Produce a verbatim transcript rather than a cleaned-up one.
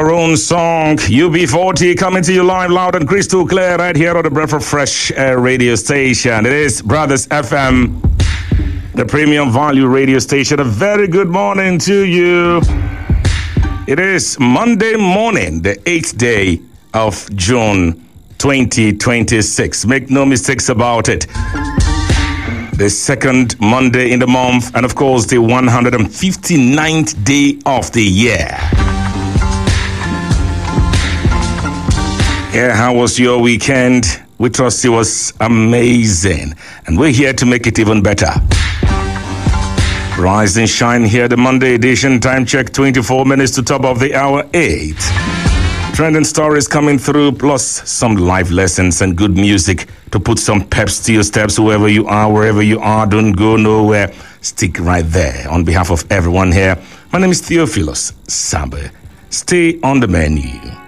Our own song, U B forty, coming to you live, loud and crystal clear, right here on the Breath of Fresh Air radio station. It is Brothers F M, the premium value radio station. A very good morning to you. It is Monday morning, the eighth day of June twenty twenty-six. Make no mistakes about it. The second Monday in the month, and of course, the one hundred fifty-ninth day of the year. Yeah, how was your weekend? We trust it was amazing. And we're here to make it even better. Rise and shine here, the Monday edition. Time check, twenty-four minutes to top of the hour, eight. Trending stories coming through, plus some live lessons and good music to put some peps to your steps, whoever you are, wherever you are. Don't go nowhere. Stick right there. On behalf of everyone here, my name is Theophilus Sambe. Stay on the menu.